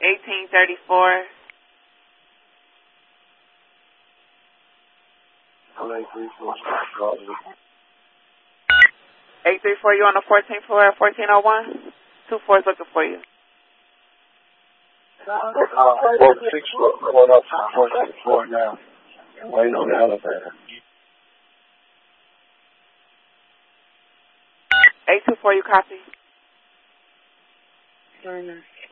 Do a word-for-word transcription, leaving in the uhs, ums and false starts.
eighteen thirty-four. eight three four, eight three four, you on the fourteenth floor at fourteen oh one? Two fours looking for you. Uh, four six floor, going up to the fourteenth floor now. Waiting on the elevator. eight two four, you copy? Turner.